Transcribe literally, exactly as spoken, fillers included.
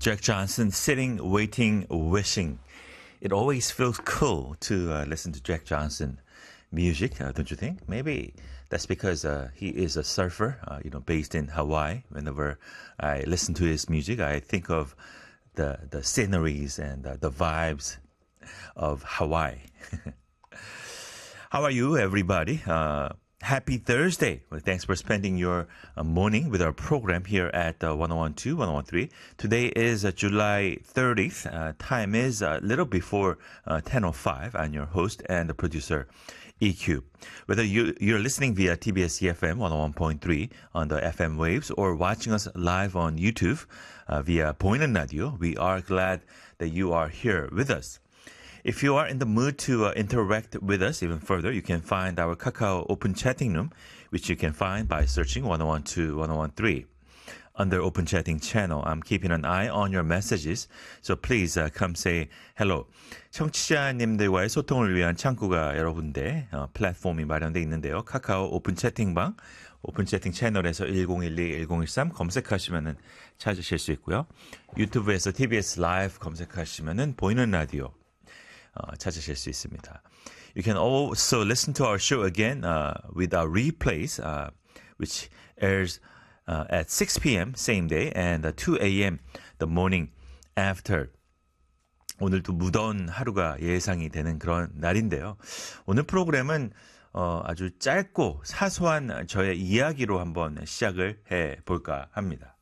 Jack Johnson, Sitting, Waiting, Wishing. It always feels cool to uh, listen to Jack Johnson music, uh, don't you think? Maybe that's because uh, he is a surfer, uh, you know, based in Hawaii. Whenever I listen to his music, I think of the the sceneries and uh, the vibes of Hawaii. How are you, everybody? Uh, happy Thursday. Well, thanks for spending your uh, morning with our program here at uh, one oh one two, one oh one three. Today is uh, July thirtieth. Uh, time is a little before uh, ten oh five. I'm your host and the producer, E Q. Whether you, you're listening via T B S E F M one oh one point three on the F M waves or watching us live on YouTube uh, via 보이는 라디오, we are glad that you are here with us. If you are in the mood to uh, interact with us even further, you can find our Kakao Open Chatting Room, which you can find by searching one oh one two, one oh one three. Under Open Chatting channel, I'm keeping an eye on your messages, so please uh, come say hello. 청취자님들과의 소통을 위한 창구가 여러 군데 어, 플랫폼이 마련되어 있는데요. 카카오 오픈 채팅방, 오픈 채팅 채널에서 일공일이, 일공일삼 검색하시면 찾으실 수 있고요. 유튜브에서 티비에스 라이브 검색하시면 보이는 라디오 어, 찾으실 수 있습니다. You can also listen to our show again uh, with our replays, uh, which airs uh, at six p.m. same day and uh, two a.m. the morning after. 오늘도 무더운 하루가 예상이 되는 그런 날인데요. 오늘 프로그램은 어, 아주 짧고 사소한 저의 이야기로 한번 시작을 해볼까 합니다.